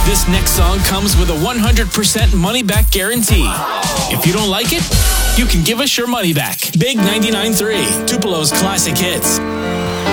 This next song comes with a 100% money-back guarantee. If you don't like it, you can give us your money back. Big 99.3, Tupelo's classic hits.